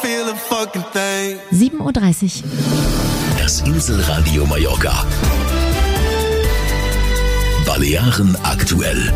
7:30 Uhr. Das Inselradio Mallorca. Balearen aktuell.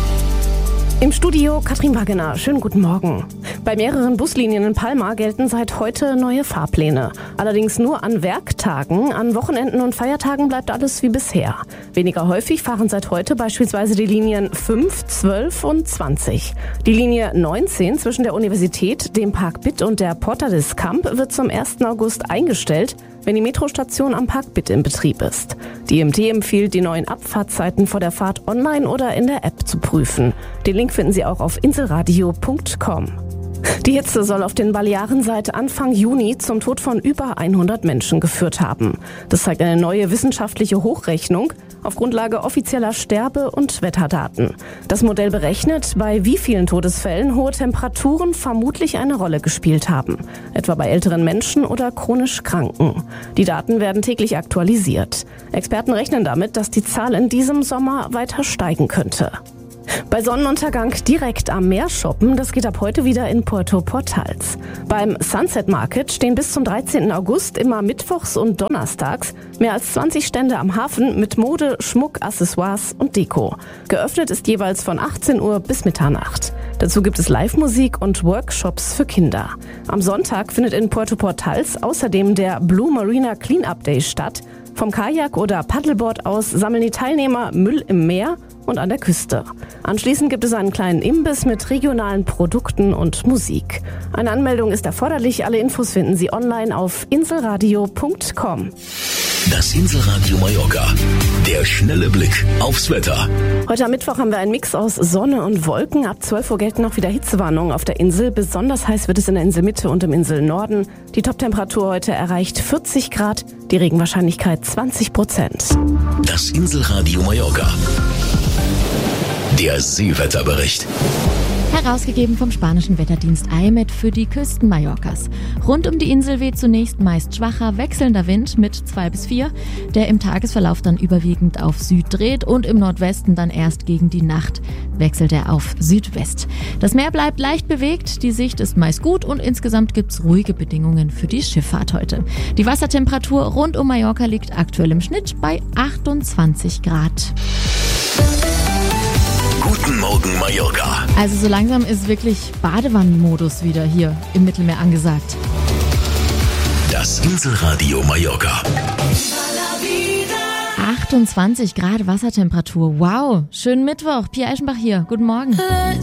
Im Studio Katrin Wagener. Schönen guten Morgen. Bei mehreren Buslinien in Palma gelten seit heute neue Fahrpläne. Allerdings nur an Werktagen. An Wochenenden und Feiertagen bleibt alles wie bisher. Weniger häufig fahren seit heute beispielsweise die Linien 5, 12 und 20. Die Linie 19 zwischen der Universität, dem Park Bitt und der Porta des Camp wird zum 1. August eingestellt, wenn die Metrostation am Park Bitt in Betrieb ist. Die IMT empfiehlt, die neuen Abfahrtzeiten vor der Fahrt online oder in der App zu prüfen. Den Link finden Sie auch auf inselradio.com. Die Hitze soll auf den Balearen seit Anfang Juni zum Tod von über 100 Menschen geführt haben. Das zeigt eine neue wissenschaftliche Hochrechnung auf Grundlage offizieller Sterbe- und Wetterdaten. Das Modell berechnet, bei wie vielen Todesfällen hohe Temperaturen vermutlich eine Rolle gespielt haben. Etwa bei älteren Menschen oder chronisch Kranken. Die Daten werden täglich aktualisiert. Experten rechnen damit, dass die Zahl in diesem Sommer weiter steigen könnte. Bei Sonnenuntergang direkt am Meer shoppen, das geht ab heute wieder in Puerto Portals. Beim Sunset Market stehen bis zum 13. August immer mittwochs und donnerstags mehr als 20 Stände am Hafen mit Mode, Schmuck, Accessoires und Deko. Geöffnet ist jeweils von 18 Uhr bis Mitternacht. Dazu gibt es Live-Musik und Workshops für Kinder. Am Sonntag findet in Puerto Portals außerdem der Blue Marina Cleanup Day statt. Vom Kajak oder Paddleboard aus sammeln die Teilnehmer Müll im Meer und an der Küste. Anschließend gibt es einen kleinen Imbiss mit regionalen Produkten und Musik. Eine Anmeldung ist erforderlich. Alle Infos finden Sie online auf inselradio.com. Das Inselradio Mallorca. Der schnelle Blick aufs Wetter. Heute am Mittwoch haben wir einen Mix aus Sonne und Wolken. Ab 12 Uhr gelten auch wieder Hitzewarnungen auf der Insel. Besonders heiß wird es in der Inselmitte und im Inselnorden. Die Toptemperatur heute erreicht 40 Grad, die Regenwahrscheinlichkeit 20%. Das Inselradio Mallorca. Der Seewetterbericht. Herausgegeben vom spanischen Wetterdienst IMET für die Küsten Mallorcas. Rund um die Insel weht zunächst meist schwacher, wechselnder Wind mit 2 bis 4, der im Tagesverlauf dann überwiegend auf Süd dreht und im Nordwesten dann erst gegen die Nacht wechselt er auf Südwest. Das Meer bleibt leicht bewegt, die Sicht ist meist gut und insgesamt gibt's ruhige Bedingungen für die Schifffahrt heute. Die Wassertemperatur rund um Mallorca liegt aktuell im Schnitt bei 28 Grad. Guten Morgen Mallorca. Also so langsam ist wirklich Badewannenmodus wieder hier im Mittelmeer angesagt. Das Inselradio Mallorca. 28 Grad Wassertemperatur. Wow, schönen Mittwoch. Pia Eschenbach hier. Guten Morgen.